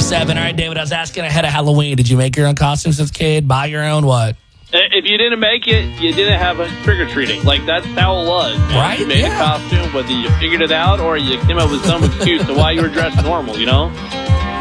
877. All right, David, I was asking ahead of Halloween. Did you make your own costumes as a kid? Buy your own what? If you didn't make it, you didn't have a trick-or-treating. Like, that's how it was. Right? You made a costume, whether you figured it out or you came up with some excuse to why you were dressed normal, you know?